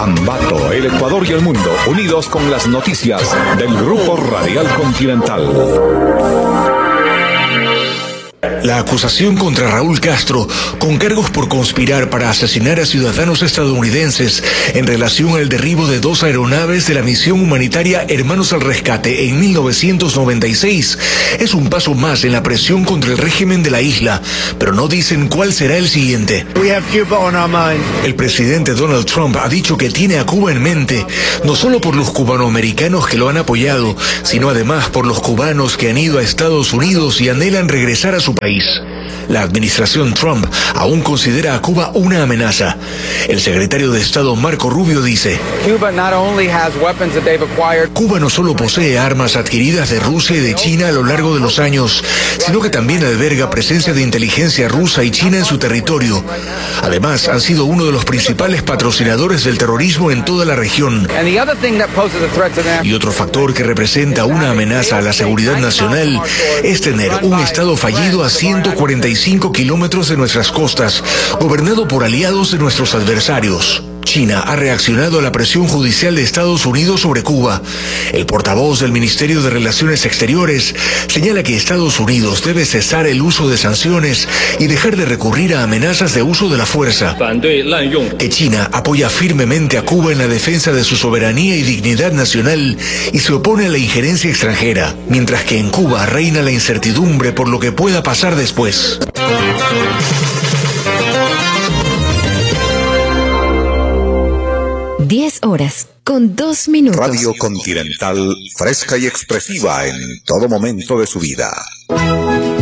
Ambato, el Ecuador y el mundo, unidos con las noticias del Grupo Radial Continental. La acusación contra Raúl Castro, con cargos por conspirar para asesinar a ciudadanos estadounidenses en relación al derribo de 2 aeronaves de la misión humanitaria Hermanos al Rescate en 1996, es un paso más en la presión contra el régimen de la isla, pero no dicen cuál será el siguiente. El presidente Donald Trump ha dicho que tiene a Cuba en mente, no solo por los cubanoamericanos que lo han apoyado, sino además por los cubanos que han ido a Estados Unidos y anhelan regresar a su país. La administración Trump aún considera a Cuba una amenaza. El secretario de Estado Marco Rubio dice: Cuba no solo posee armas adquiridas de Rusia y de China a lo largo de los años, sino que también alberga presencia de inteligencia rusa y china en su territorio. Además, han sido uno de los principales patrocinadores del terrorismo en toda la región. Y otro factor que representa una amenaza a la seguridad nacional es tener un Estado fallido a 145 kilómetros de nuestras costas, gobernado por aliados de nuestros adversarios. China ha reaccionado a la presión judicial de Estados Unidos sobre Cuba. El portavoz del Ministerio de Relaciones Exteriores señala que Estados Unidos debe cesar el uso de sanciones y dejar de recurrir a amenazas de uso de la fuerza. Que China apoya firmemente a Cuba en la defensa de su soberanía y dignidad nacional y se opone a la injerencia extranjera, mientras que en Cuba reina la incertidumbre por lo que pueda pasar después. 10:02. Radio Continental, fresca y expresiva en todo momento de su vida.